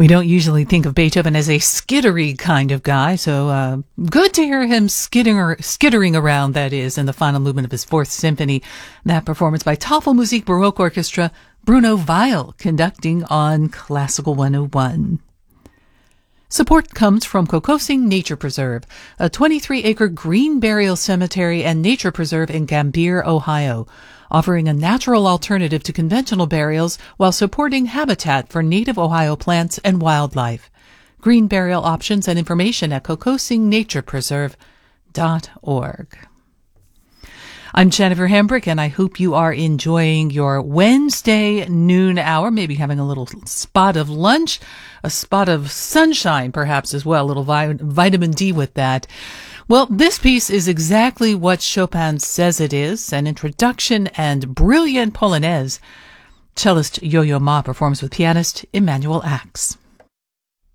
We don't usually think of Beethoven as a skittery kind of guy, so good to hear him skittering around, that is, in the final movement of his Fourth Symphony. That performance by Tafelmusik Baroque Orchestra, Bruno Weil conducting on Classical 101. Support comes from Kokosing Nature Preserve, a 23-acre green burial cemetery and nature preserve in Gambier, Ohio, offering a natural alternative to conventional burials while supporting habitat for native Ohio plants and wildlife. Green burial options and information at kokosingNaturePreserve.org. I'm Jennifer Hambrick, and I hope you are enjoying your Wednesday noon hour, maybe having a little spot of lunch, a spot of sunshine perhaps as well, a little vitamin D with that. Well, this piece is exactly what Chopin says it is, an introduction and brilliant polonaise. Cellist Yo-Yo Ma performs with pianist Emanuel Ax.